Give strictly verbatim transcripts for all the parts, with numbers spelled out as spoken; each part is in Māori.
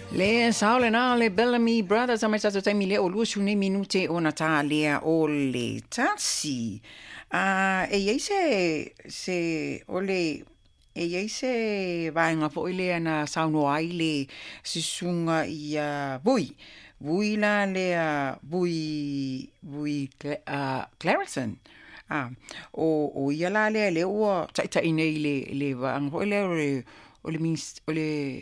Le saole na le Bellamy Brothers a mai tato taimi le o luasune minute o na tā lea o le tasi. Uh, e iei se, se o le, e iei se vaenga po ile ana sauno ai le sisunga i uh, vui. Vui la le uh, vui, vui uh, Clarison. Ah, o, o ia la le le o taita inei le, le vaenga po ile o le, o le, o le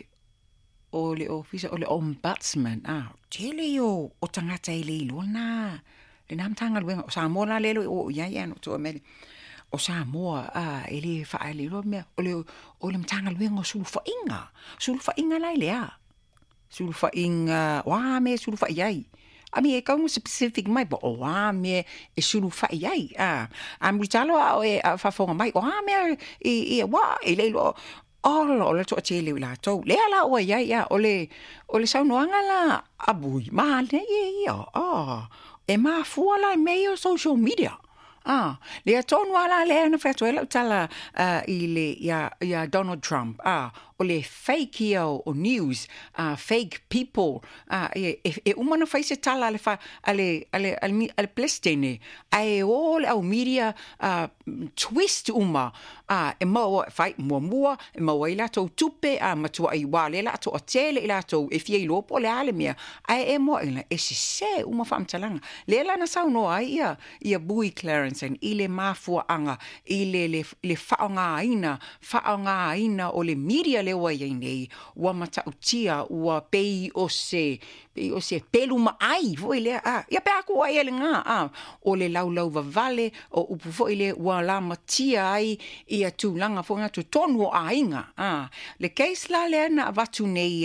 o le officer o le ombudsman ah tele yo o tangata i le lona le nam tanga luenga o Samoa la lelo o ia ia no to me o Samoa ah ele fa ele lo me o le o le tanga luenga o sulfa inga sulfa inga la ile a sulfa inga wa me sulfa iai a mi e kaunga specific mai bo o wa me e sulfa iai ah am ritalo a e fa fonga mai o wa me e e wa ele lo Olo, ole to tele la to. Le ala o ia ia ole ole sa noanga la abui. Ma le ia. Ah. E ma fuala meio social media. Ah, le to noala le na feto ela tala uh, i le ia ia Donald Trump. Ah, ole fake io o news, ah uh, fake people. Ah, e e uma na face tala le fa ale ale ale, ale plestene. Ai ole au media uh, twist uma. Ah, e mo fai mo mo, e mo ila to tupe a matua i wale la to tele ila to e fie lo po le ale mia. Ai e mo ila e se se uma fam talanga. Le la na sau no ai ia ia bui Clarence en ile mafua anga ile le le faonga ina faonga ina o le media le wa nei wa mata utia wa pei o se pei o se pelu ma ai vo ile a ia pe aku ai ele nga a o le lau lau va vale o upu vo ile wa la matia ai ia tu langa fo nga tu tonu a inga a le case la le na vatu nei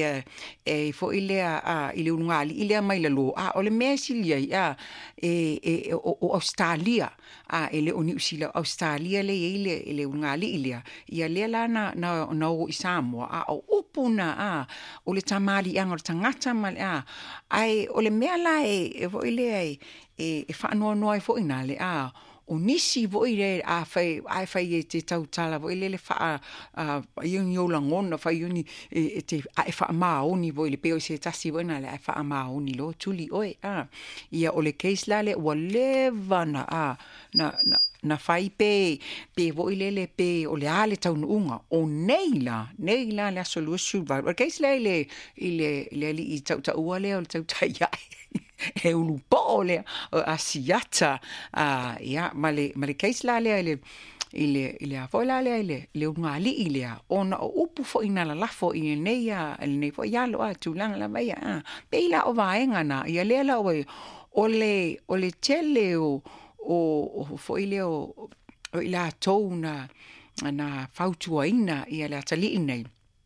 e fo ile a ile ungali ile mai le lo a o le mesilia a e e o Australia a ele o New Zealand Australia le ile ile ungali ile ia le la na na na o Samoa a o upuna a o le tamali anga o tangata mal a ai o le mea la e e vo ile ai e e fa no no ai fo ina le a o nisi vo ile a fai ai fai e te tau tala vo ile le fa a iun yo langona fa iuni e te ai fa ma oni vo ile pe o se tasi vo ina le ai fa ma oni lo tuli oi a ia o le case la le o levana a na na na fai pe pe vo ile le pe o le ale tau unga o neila neila la solution va o case le ile ile le i tau tau le o tau tai e ulu pole asiata a ya male male case la le ile ile ile a fola le ile le unga li ile ona o upu fo ina la lafo i nei ya nei fo ya lo a tu lang la vai a pe ila o vaenga na ia le la o o le o le tele o o fo ile o o ila tona na fautua ina ia la tali nei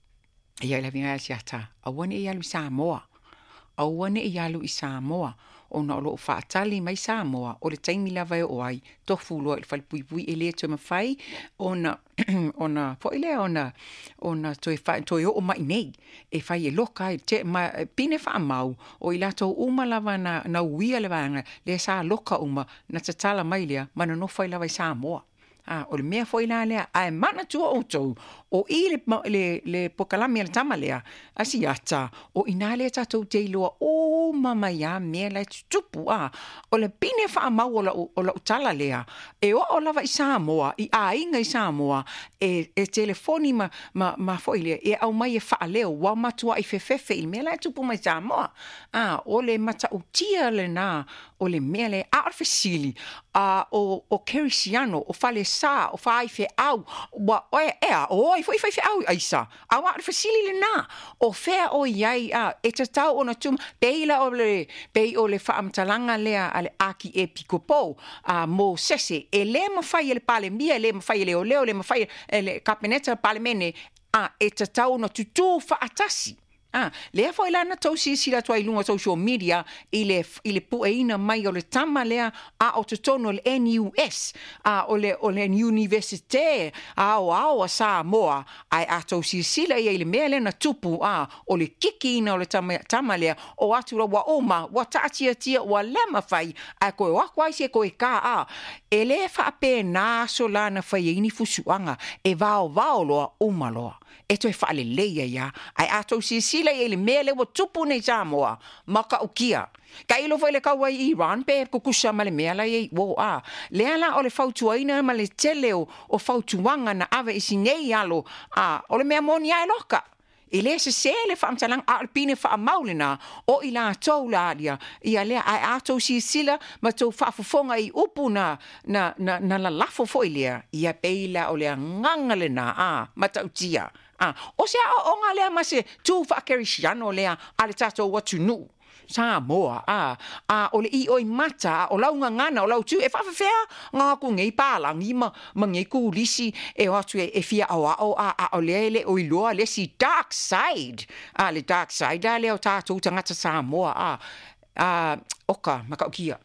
ia la vinga siata a woni ia lu Samoa a woni ia lu Samoa ona lo fa tali mai Samoa o le taimi lava o ai to fulo il fal pui pui ele to ma fai ona ona fo ile ona ona to fa to o mai nei e fai e loka te ma pine fa mau o ila to uma lava na na uia le vanga le sa loka uma na tatala mai le mana no fai lava Samoa ah o le mea foi la le ai mana tu o to o ile le le pokalami le tamalea asiata o inale ta to te lo o mama ya me la tupu a o le pine fa ma o la o la tala lea e o o lava i Samoa i a inga i Samoa e e telefoni ma ma ma foi le e au mai e fa leo wa matua i fefefe il me la tupu mai Samoa ah o le mata utia le na o le mele arfisili a o o kerisiano o fale sa o fai fe au wa o e o foi foi fe au aisa a wa arfisili le na o fe o iai a e te tau ona tum peila o le pe o le faamtalanga le ale aki e pikopo a mo sese e le ma fai le pale mia le ma fai le o leo le ma fai le kapineta pale mene a e te tau no tutu fa atasi Ah, le foi la na tosi si la toi lunga social media ile ile pueina mai o le tama lea a o te tono le N U S a o le o le universite a o a o Samoa ai a tosi si la ile mele na tupu a o le kiki na o le tama tama lea o atu wa oma wa tatia tia wa lema fai a ko wa kwai se ko ka a ele fa pe na so la na fai ini fusuanga e va o va o lo uma lo e toi whaale leia ia, ai atou si sila i le mea le wa tupu nei Samoa, maka ukia. Ka ilo foi le kaua i Iran, pe kukusa ma le mea la i wo a. Lea la o le fautuaina ma le tele o, o fautuanga na ave isi nei alo, a, o le mea moni ai loka. I le se se le whaamtalang a alpine wha maulina o i la tau la adia i a lea ai atou si sila ma tau whaafufonga i upu na na, na, na la lafo foi lea i a peila o lea ngangale na a matau tia. Ah, o se a o ngā lea ma se tū whaakerisiano lea a le tatou watu nu. Samoa, a, a, o le i oi mata, o lau ngangana, o lau tu, e whawhawhea, ngā ku ngei pālangi, ma, ma ngei ku lisi, e o atu e, e fia au au, a, a, o le le o iloa, le si dark side, a, le dark side, a le o tātou tangata Samoa, a, a, oka, makaukia.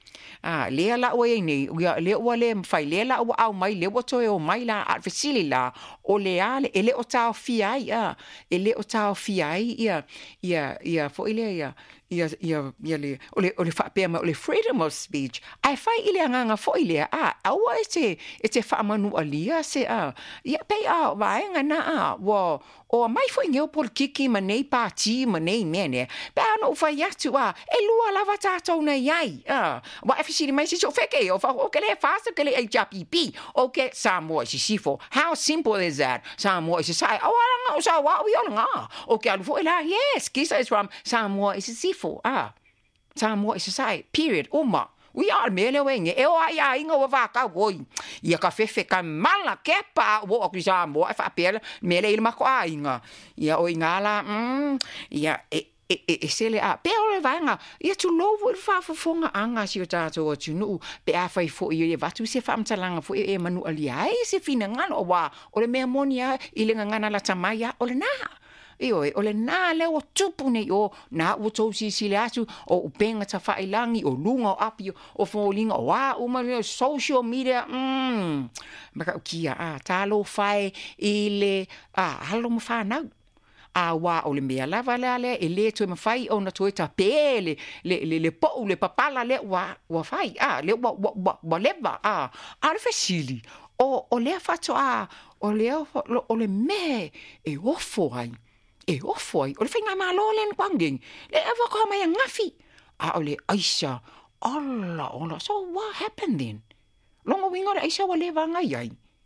Ah, lea la ua nei, lea ua le mwhai, lea la ua au mai, lea ua toe o mai la, a fesili la, o lea le, ele o tau fiai, a, ele o tau fiai, ia, ia, ia, fo ile, ia, ia, ia, ia le, o le, o le whapea ma, o le freedom of speech, ai whai ile anganga fo ile, a, aua e te, e te whaamanu alia, se, a, ia, pei a, waenga na, a, wa, o mai fo ingeo por kiki ma nei pāti, ma nei mene, pe ano ufai atu, a, e lua lava tātou na iai, a, wa e fisiri mai si so feke, o fa, o ke le fasa, ke le H R P P, o ke Samoa si sifo, how simple is that? Samoa is a sai, o alanga, o sa wa, o iolanga, o ke alufo ila, yes, kisa is from Samoa is a sifo, ah, Samoa is a sai, period, uma. We are mele wenge e o ai ai ngo wa ka woi ia ka fefe ka mala kepa wo o kisa mo fa pele mele il ma ko ai nga ia o ingala mm ia e e e sele a pe o le vanga ia tu lo wo fa fo fonga anga si o tato o tu nu pe a fai fo ia va tu se fa mtalanga fo e manu ali ai se fina ngalo o wa o le me monia ile ngana la tamaya o le na Io e o le nā leo tupu nei o nā ua tau si si le atu o upenga ta whailangi o lunga o api o wholinga o wā uma leo social media mm, maka ukia a tālo whai i le a halo ma whanau a wā o le mea lava lea lea e le tue mawhai o na tue ta pē le le le le po le papala le wa wa whai a le wa wa wa leva a a le fesili o o le fato a o le o le me e ofo ai e ofoi, o le whainga malo le kwanging, le ewa koha mai a ngafi. A o le Aisha, ola, ola, so what happened then? Longa winga le Aisha wa le wanga iai.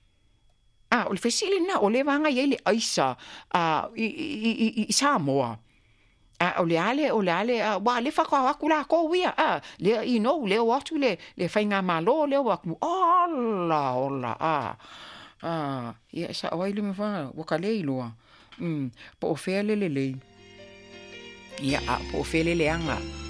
A o le whesili na, o le wanga iai le Aisha, uh, i, i, i, i Samoa. A o le ale, o le ale, uh, wa le whakua waku la ko wia, a, le i no, le o atu le, le whainga malo, le o waku, ola, ola, a. A, ia sa awai le me whanga, waka le iloa. Mm, po o fea le le le. Ia, po o fea le le anga.